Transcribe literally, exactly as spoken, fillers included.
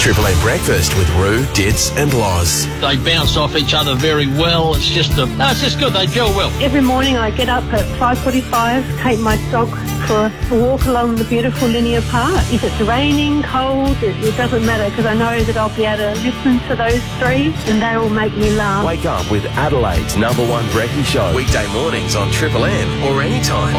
Triple M Breakfast with Roo, Dits and Loz. They bounce off each other very well. It's just a, no, it's just good. They gel well. Every morning I get up at five forty-five, take my dog for a walk along the beautiful linear park. If it's raining, cold, it, it doesn't matter because I know that I'll be able to listen to those three and they will make me laugh. Wake up with Adelaide's number one brekkie show. Weekday mornings on Triple M or anytime